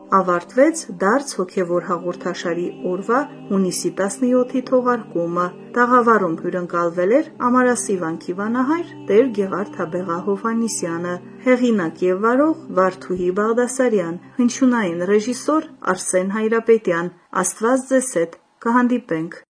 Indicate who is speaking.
Speaker 1: ավարտվեց դարձ հոգևոր հաղորդաշարի օրվա հունիսի 17-ի թողարկումը։ Տաղավարում հյուրընկալվել էր Ամարասի վանքի վանահայր Տեր Գեղարդ Աբեղա Հովհաննիսյանը, հեղինակ եւ վարող Վարդուհի Բաղդասարյան, հնչյունային ռեժիսոր Արսեն Հայրապետյան։ Աստված ձեզ հետ, կհանդիպենք։